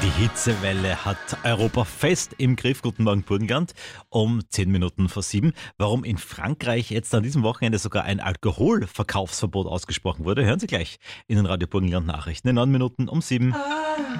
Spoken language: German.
Die Hitzewelle hat Europa fest im Griff. Guten Morgen, Burgenland. Um 10 Minuten vor 7. Warum in Frankreich jetzt an diesem Wochenende sogar ein Alkoholverkaufsverbot ausgesprochen wurde, hören Sie gleich in den Radio Burgenland Nachrichten in 9 Minuten um 7.